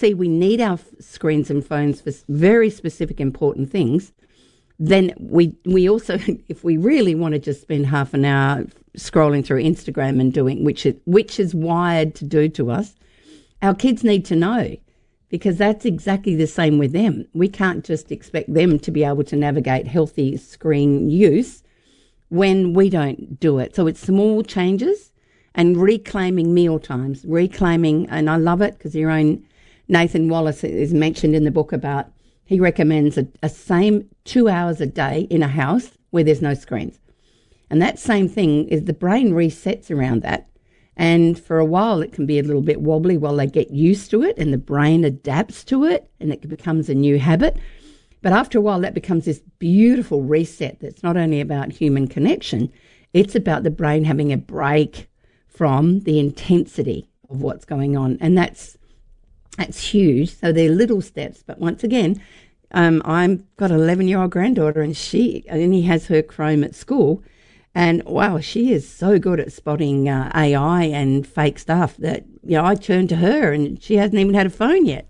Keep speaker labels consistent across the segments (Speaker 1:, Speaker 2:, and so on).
Speaker 1: see we need our screens and phones for very specific, important things, then we also, if we really want to just spend half an hour scrolling through Instagram and doing, which is wired to do to us, our kids need to know, because that's exactly the same with them. We can't just expect them to be able to navigate healthy screen use when we don't do it. So it's small changes and reclaiming meal times, and I love it because your own Nathan Wallace is mentioned in the book about, he recommends a same 2 hours a day in a house where there's no screens. And that same thing is the brain resets around that. And for a while it can be a little bit wobbly while they get used to it and the brain adapts to it and it becomes a new habit. But after a while that becomes this beautiful reset that's not only about human connection, it's about the brain having a break from the intensity of what's going on. And that's huge. So they're little steps. But once again, I've got an 11-year-old granddaughter and he has her Chrome at school. And wow, she is so good at spotting AI and fake stuff that, I turn to her and she hasn't even had a phone yet.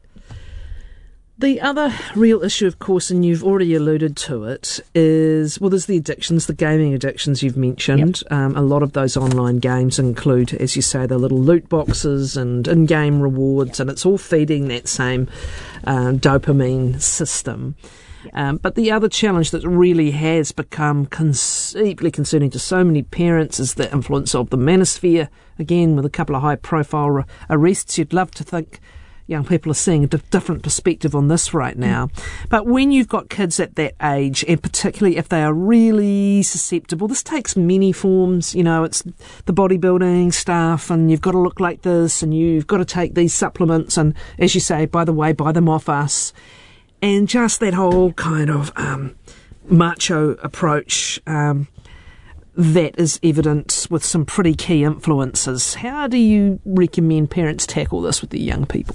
Speaker 2: The other real issue, of course, and you've already alluded to it, is, there's the addictions, the gaming addictions you've mentioned. Yep. A lot of those online games include, as you say, the little loot boxes and in-game rewards, and it's all feeding that same dopamine system. But the other challenge that really has become deeply concerning to so many parents is the influence of the manosphere. Again, with a couple of high-profile arrests, you'd love to think young people are seeing a different perspective on this right now. But when you've got kids at that age, and particularly if they are really susceptible, this takes many forms. It's the bodybuilding stuff, and you've got to look like this, and you've got to take these supplements, and as you say, by the way, buy them off us. And just that whole kind of macho approach that is evident with some pretty key influences. How do you recommend parents tackle this with their young people?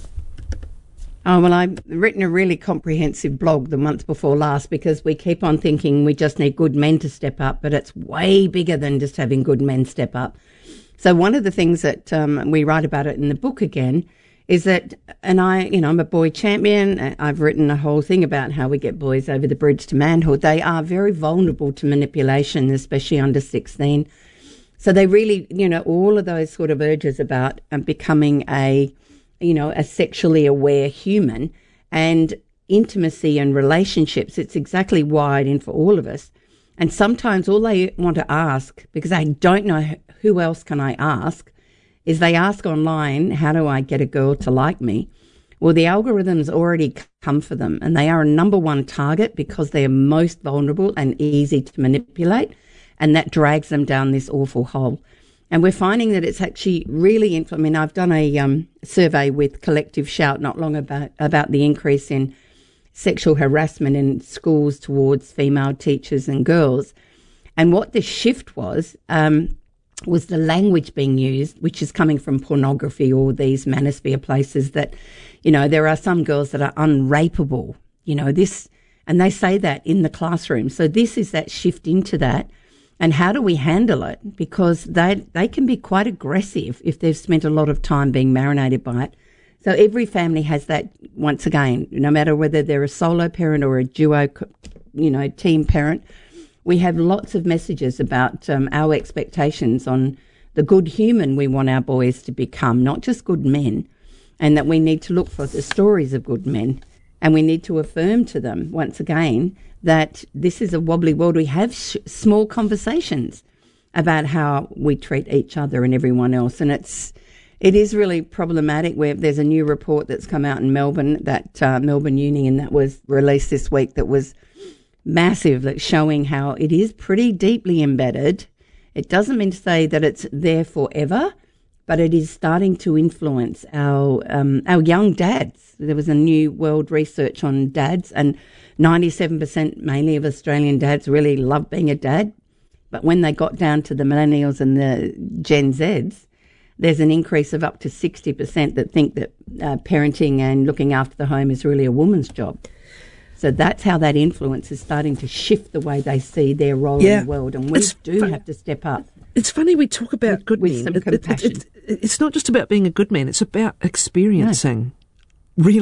Speaker 1: Oh, well, I've written a really comprehensive blog the month before last because we keep on thinking we just need good men to step up, but it's way bigger than just having good men step up. So one of the things that we write about it in the book again is that, and I'm a boy champion. I've written a whole thing about how we get boys over the bridge to manhood. They are very vulnerable to manipulation, especially under 16. So they really, all of those sort of urges about becoming a sexually aware human and intimacy and relationships, it's exactly wired in for all of us. And sometimes all they want to ask, because they don't know who else can I ask, is they ask online, how do I get a girl to like me? Well, the algorithms already come for them, and they are a number one target because they're most vulnerable and easy to manipulate, and that drags them down this awful hole. And we're finding that it's actually really, I've done a survey with Collective Shout not long about the increase in sexual harassment in schools towards female teachers and girls. And what the shift was the language being used, which is coming from pornography or these manosphere places that, there are some girls that are unrapeable, and they say that in the classroom. So this is that shift into that. And how do we handle it? Because they can be quite aggressive if they've spent a lot of time being marinated by it. So every family has that, once again, no matter whether they're a solo parent or a duo, team parent. We have lots of messages about our expectations on the good human we want our boys to become, not just good men, and that we need to look for the stories of good men. And we need to affirm to them, once again, that this is a wobbly world. We have small conversations about how we treat each other and everyone else. And it is really problematic. Where there's a new report that's come out in Melbourne, that Melbourne Uni, and that was released this week, that was massive, that's showing how it is pretty deeply embedded. It doesn't mean to say that it's there forever, but it is starting to influence our young dads. There was a new world research on dads, and 97% mainly of Australian dads really love being a dad. But when they got down to the millennials and the Gen Zs, there's an increase of up to 60% that think that parenting and looking after the home is really a woman's job. So that's how that influence is starting to shift the way they see their role in the world. And we have to step up.
Speaker 2: It's funny we talk about good men.
Speaker 1: With some compassion.
Speaker 2: It's not just about being a good man. It's about experiencing really